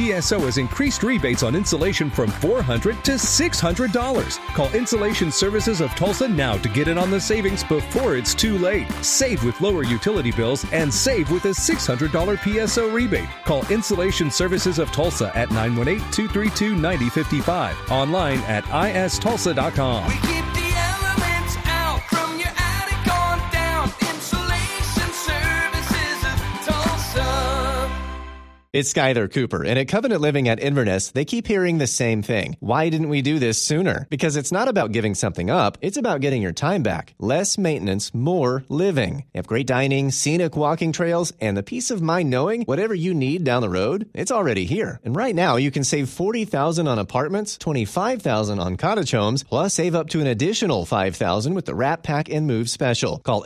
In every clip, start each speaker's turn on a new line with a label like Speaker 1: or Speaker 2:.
Speaker 1: PSO has increased rebates on insulation from $400 to $600. Call Insulation Services of Tulsa now to get in on the savings before it's too late. Save with lower utility bills and save with a $600 PSO rebate. Call Insulation Services of Tulsa at 918-232-9055. Online at istulsa.com.
Speaker 2: We keep the elements out from your attic on down. Insulation Services of Tulsa.
Speaker 3: It's Skyler Cooper, and at Covenant Living at Inverness, they keep hearing the same thing. Why didn't we do this sooner? Because it's not about giving something up, it's about getting your time back. Less maintenance, more living. They have great dining, scenic walking trails, and the peace of mind knowing whatever you need down the road, it's already here. And right now, you can save $40,000 on apartments, $25,000 on cottage homes, plus save up to an additional $5,000 with the Wrap, Pack, and Move special. Call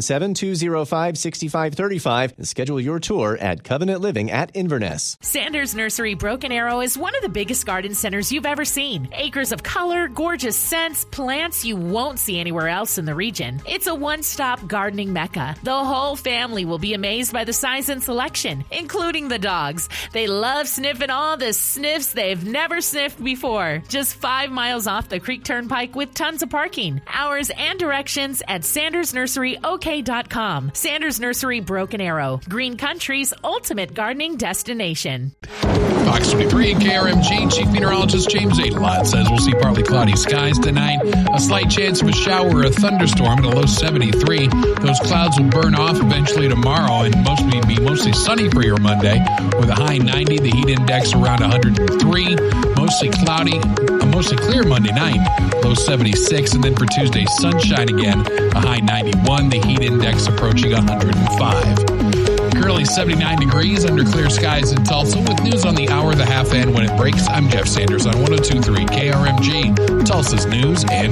Speaker 3: 877-205-6535 and schedule your tour at Covenant Living at Inverness.
Speaker 4: Sanders Nursery Broken Arrow is one of the biggest garden centers you've ever seen. Acres of color, gorgeous scents, plants you won't see anywhere else in the region. It's a one-stop gardening mecca. The whole family will be amazed by the size and selection, including the dogs. They love sniffing all the sniffs they've never sniffed before. Just 5 miles off the Creek Turnpike with tons of parking. Hours and directions at sandersnurseryok.com. Sanders Nursery Broken Arrow, Green Country's ultimate gardening destination.
Speaker 5: Fox 23 and KRMG. Chief Meteorologist James Adelot says we'll see partly cloudy skies tonight. A slight chance of a shower or a thunderstorm at a low 73. Those clouds will burn off eventually tomorrow and be mostly sunny for your Monday with a high 90. The heat index around 103. Mostly cloudy, a mostly clear Monday night, low 76. And then for Tuesday, sunshine again, a high 91. The heat index approaching 105. Currently 79 degrees under clear skies in Tulsa. With news on the hour, the half, and when it breaks, I'm Jeff Sanders on 102.3 KRMG, Tulsa's news and